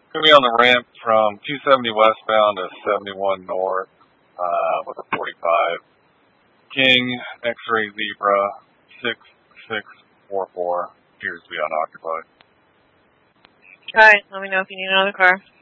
Going to be on the ramp from 270 westbound to 71 north with a 45. King, X-Ray Zebra, 6644, appears to be unoccupied. Alright, let me know if you need another car.